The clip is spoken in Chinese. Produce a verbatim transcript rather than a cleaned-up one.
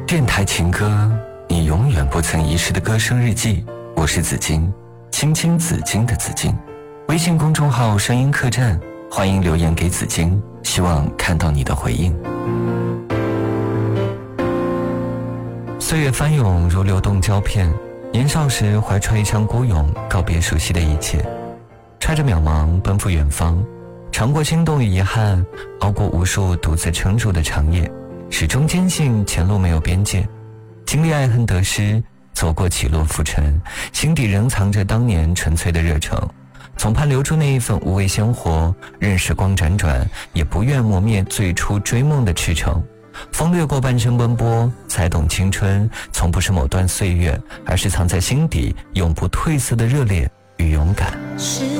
电台情歌，你永远不曾遗失的歌声日记。我是紫金，青青紫金的紫金。微信公众号声音客栈，欢迎留言给紫金，希望看到你的回应。岁月翻涌如流动胶片，年少时怀揣一腔孤勇，告别熟悉的一切，揣着渺茫奔赴远方，尝过心动与遗憾，熬过无数独自撑住的长夜，始终坚信前路没有边界，经历爱恨得失，走过起落浮沉，心底仍藏着当年纯粹的热诚，总盼留住那一份无畏鲜活，任时光辗转，也不愿磨灭最初追梦的赤诚。风掠过半生奔波，才懂青春从不是某段岁月，而是藏在心底永不褪色的热烈与勇敢。 是